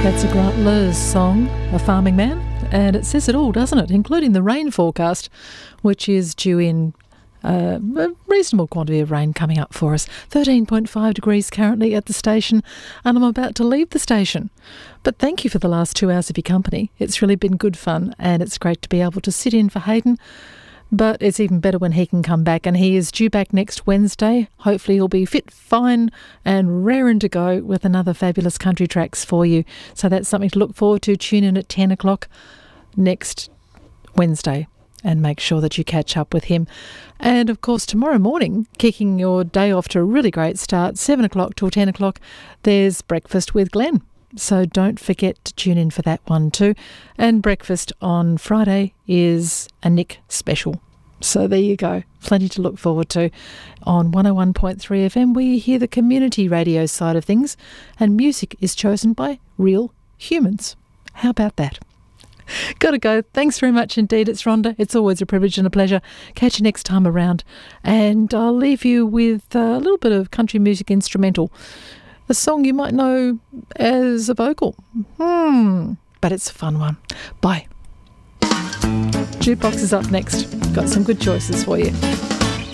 That's a Grant Lewis song, A Farming Man, and it says it all, doesn't it? Including the rain forecast, which is due in a reasonable quantity of rain coming up for us. 13.5 degrees currently at the station, and I'm about to leave the station. But thank you for the last 2 hours of your company. It's really been good fun, and it's great to be able to sit in for Hayden. But it's even better when he can come back, and he is due back next Wednesday. Hopefully he'll be fit, fine and raring to go with another fabulous country tracks for you. So that's something to look forward to. Tune in at 10 o'clock next Wednesday and make sure that you catch up with him. And of course tomorrow morning, kicking your day off to a really great start, 7 o'clock till 10 o'clock, there's Breakfast with Glenn. So don't forget to tune in for that one too. And breakfast on Friday is a Nick special. So there you go. Plenty to look forward to. On 101.3 FM, we hear the community radio side of things, and music is chosen by real humans. How about that? Gotta go. Thanks very much indeed. It's Rhonda. It's always a privilege and a pleasure. Catch you next time around. And I'll leave you with a little bit of country music instrumental. A song you might know as a vocal. But it's a fun one. Bye. Jukebox is up next. Got some good choices for you.